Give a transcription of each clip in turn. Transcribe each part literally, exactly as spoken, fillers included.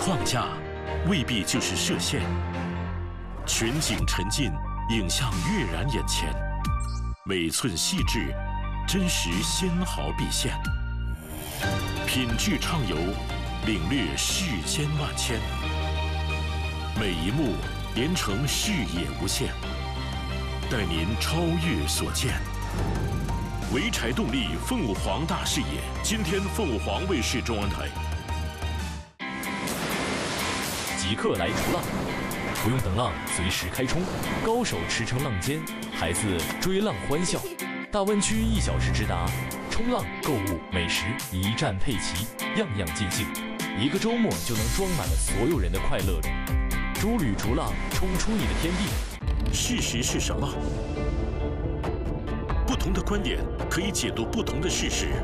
框架未必就是射线，全景沉浸，影像跃然眼前，每寸细致，真实纤毫毕现，品质畅游，领略世间万千，每一幕连成视野无限，带您超越所见。潍柴动力凤凰大视野，今天凤凰卫视中文台。 即刻来冲浪，不用等浪，随时开冲。高手驰骋浪尖，孩子追浪欢笑。大湾区一小时直达，冲浪、购物、美食一站配齐，样样尽兴。一个周末就能装满了所有人的快乐。诸旅逐浪，冲出你的天地。 事实是什么？不同的观点可以解读不同的事实，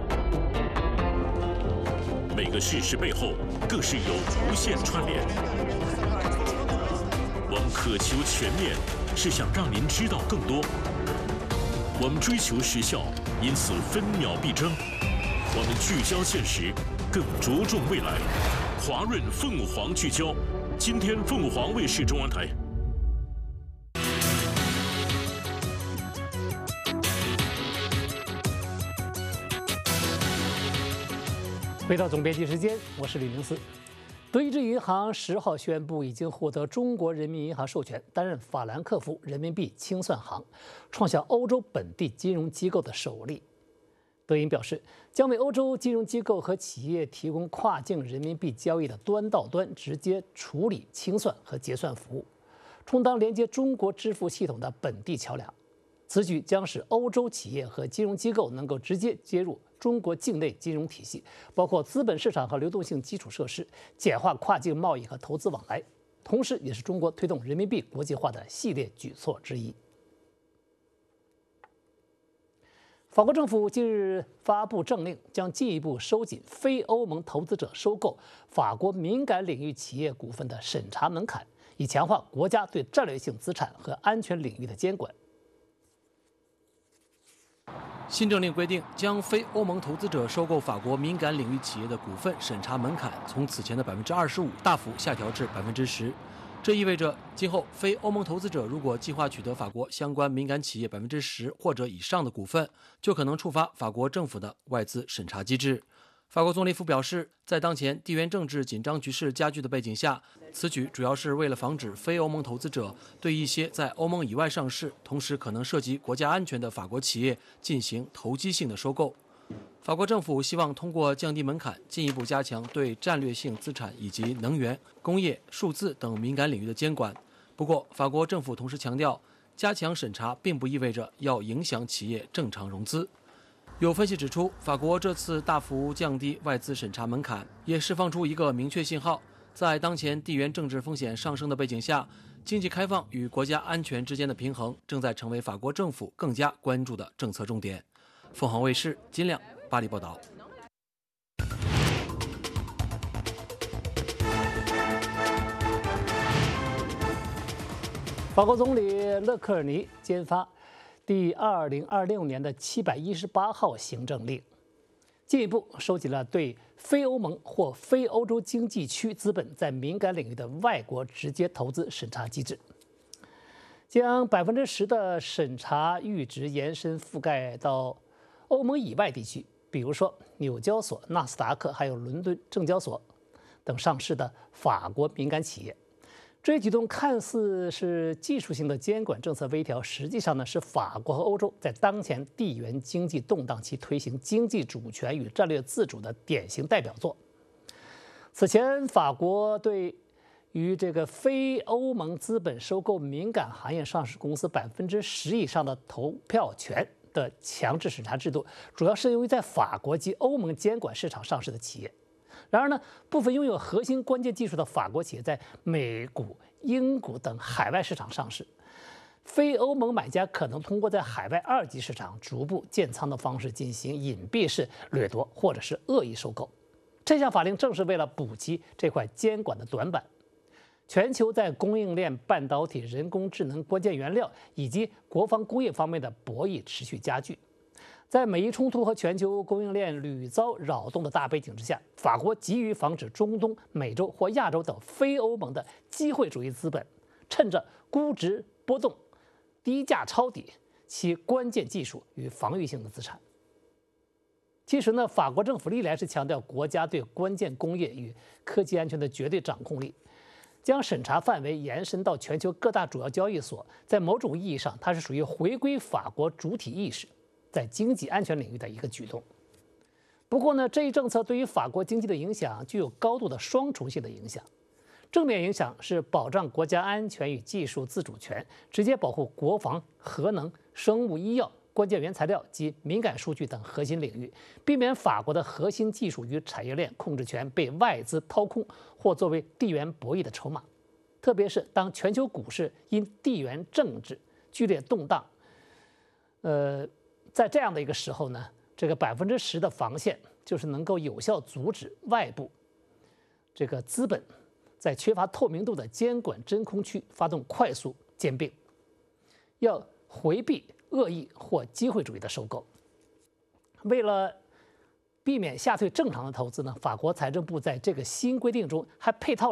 每个事实背后更是有无限串联。我们渴求全面，是想让您知道更多。我们追求时效，因此分秒必争。我们聚焦现实，更着重未来。华润凤凰聚焦，今天凤凰卫视中文台。 回到总编辑时间，我是李明思。德意志银行十号宣布，已经获得中国人民银行授权，担任法兰克福人民币清算行，创下欧洲本地金融机构的首例。德银表示，将为欧洲金融机构和企业提供跨境人民币交易的端到端直接处理、清算和结算服务，充当连接中国支付系统的本地桥梁。此举将使欧洲企业和金融机构能够直接接入中国境内金融体系，包括资本市场和流动性基础设施，简化跨境贸易和投资往来，同时也是中国推动人民币国际化的系列举措之一。法国政府近日发布政令，将进一步收紧非欧盟投资者收购法国敏感领域企业股份的审查门槛，以强化国家对战略性资产和安全领域的监管。 新政令规定，将非欧盟投资者收购法国敏感领域企业的股份审查门槛从此前的百分之二十五大幅下调至百分之十。这意味着，今后非欧盟投资者如果计划取得法国相关敏感企业百分之十或者以上的股份，就可能触发法国政府的外资审查机制。法国总理府表示，在当前地缘政治紧张局势加剧的背景下，此举主要是为了防止非欧盟投资者对一些在欧盟以外上市，同时可能涉及国家安全的法国企业进行投机性的收购。法国政府希望通过降低门槛，进一步加强对战略性资产以及能源、工业、数字等敏感领域的监管。不过，法国政府同时强调，加强审查并不意味着要影响企业正常融资。有分析指出，法国这次大幅降低外资审查门槛，也释放出一个明确信号：在当前地缘政治风险上升的背景下，经济开放与国家安全之间的平衡正在成为法国政府更加关注的政策重点。凤凰卫视金亮巴黎报道。 法国总理勒克尔尼签发第二零二六年的七百一十八号行政令，进一步收紧了对非欧盟或非欧洲经济区资本在敏感领域的外国直接投资审查机制，将百分之十的审查阈值延伸覆盖到欧盟以外地区，比如说纽交所、纳斯达克还有伦敦证交所等上市的法国敏感企业。这一举动看似是技术性的监管政策微调，实际上呢是法国和欧洲在当前地缘经济动荡期推行经济主权与战略自主的典型代表作。此前，法国对于这个非欧盟资本收购敏感行业上市公司百分之十以上的投票权的强制审查制度，主要适用于在法国及欧盟监管市场上市的企业。然而呢，部分拥有核心关键技术的法国企业在美股、英股等海外市场上市，非欧盟买家可能通过在海外二级市场逐步建仓的方式进行隐蔽式掠夺或者是恶意收购。这项法令正是为了补齐这块监管的短板。全球在供应链、半导体、人工智能关键原料以及国防工业方面的博弈持续加剧。 在美伊冲突和全球供应链屡遭扰动的大背景之下，法国急于防止中东、美洲或亚洲等非欧盟的机会主义资本趁着估值波动、低价抄底其关键技术与防御性的资产。其实呢，法国政府历来是强调国家对关键工业与科技安全的绝对掌控力，将审查范围延伸到全球各大主要交易所，在某种意义上，它是属于回归法国主体意识在经济安全领域的一个举动。不过呢，这一政策对于法国经济的影响具有高度的双重性的影响。正面影响是保障国家安全与技术自主权，直接保护国防、核能、生物医药、关键原材料及敏感数据等核心领域，避免法国的核心技术与产业链控制权被外资掏空或作为地缘博弈的筹码。特别是当全球股市因地缘政治剧烈动荡，呃，在这样的一个时候呢，这个百分之十的防线就是能够有效阻止外部这个资本在缺乏透明度的监管真空区发动快速兼并，要回避恶意或机会主义的收购。为了避免吓退正常的投资呢，法国财政部在这个新规定中还配套